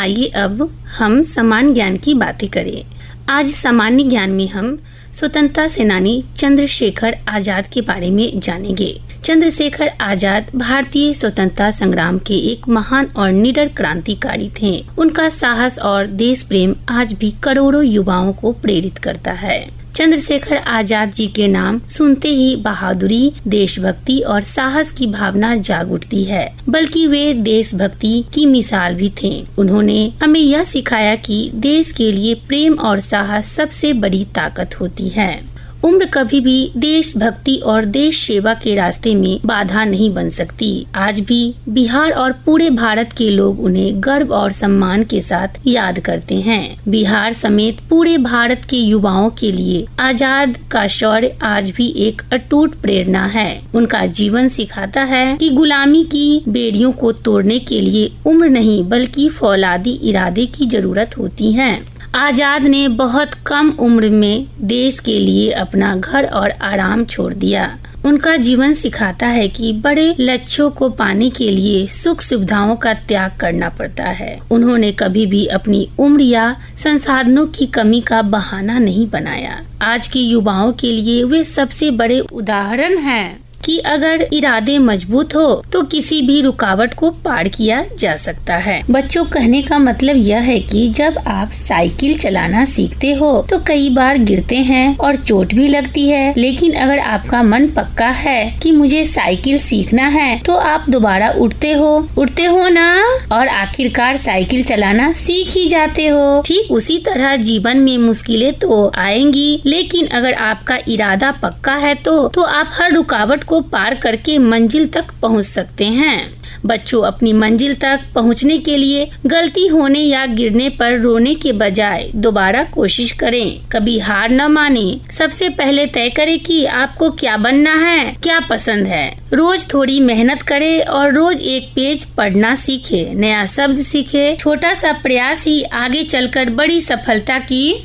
आइए अब हम सामान्य ज्ञान की बातें करें। आज सामान्य ज्ञान में हम स्वतंत्रता सेनानी चंद्रशेखर आजाद के बारे में जानेंगे। चंद्रशेखर आजाद भारतीय स्वतंत्रता संग्राम के एक महान और निडर क्रांतिकारी थे। उनका साहस और देश प्रेम आज भी करोड़ों युवाओं को प्रेरित करता है। चंद्रशेखर आजाद जी के नाम सुनते ही बहादुरी, देशभक्ति और साहस की भावना जाग उठती है, बल्कि वे देशभक्ति की मिसाल भी थे। उन्होंने हमें यह सिखाया कि देश के लिए प्रेम और साहस सबसे बड़ी ताकत होती है। उम्र कभी भी देशभक्ति और देश सेवा के रास्ते में बाधा नहीं बन सकती। आज भी बिहार और पूरे भारत के लोग उन्हें गर्व और सम्मान के साथ याद करते हैं। बिहार समेत पूरे भारत के युवाओं के लिए आजाद का शौर्य आज भी एक अटूट प्रेरणा है। उनका जीवन सिखाता है कि गुलामी की बेड़ियों को तोड़ने के लिए उम्र नहीं बल्कि फौलादी इरादे की जरूरत होती है। आजाद ने बहुत कम उम्र में देश के लिए अपना घर और आराम छोड़ दिया। उनका जीवन सिखाता है कि बड़े लक्ष्यों को पाने के लिए सुख सुविधाओं का त्याग करना पड़ता है। उन्होंने कभी भी अपनी उम्र या संसाधनों की कमी का बहाना नहीं बनाया। आज के युवाओं के लिए वे सबसे बड़े उदाहरण हैं कि अगर इरादे मजबूत हो तो किसी भी रुकावट को पार किया जा सकता है। बच्चों, कहने का मतलब यह है कि जब आप साइकिल चलाना सीखते हो तो कई बार गिरते हैं और चोट भी लगती है, लेकिन अगर आपका मन पक्का है कि मुझे साइकिल सीखना है तो आप दोबारा उठते हो ना, और आखिरकार साइकिल चलाना सीख ही जाते हो। ठीक उसी तरह जीवन में मुश्किलें तो आएंगी, लेकिन अगर आपका इरादा पक्का है तो आप हर रुकावट को पार करके मंजिल तक पहुंच सकते हैं। बच्चों, अपनी मंजिल तक पहुंचने के लिए गलती होने या गिरने पर रोने के बजाय दोबारा कोशिश करें। कभी हार न माने। सबसे पहले तय करें कि आपको क्या बनना है, क्या पसंद है। रोज थोड़ी मेहनत करें और रोज एक पेज पढ़ना सीखे, नया शब्द सीखे। छोटा सा प्रयास ही आगे चलकर बड़ी सफलता की